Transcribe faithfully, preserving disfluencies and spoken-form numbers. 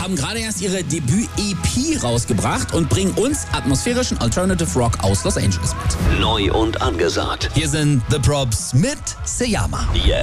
haben gerade erst ihre Debüt-E P rausgebracht und bringen uns atmosphärischen Alternative Rock aus Los Angeles mit. Neu und angesagt. Hier sind The Probs mit Seyama. Jetzt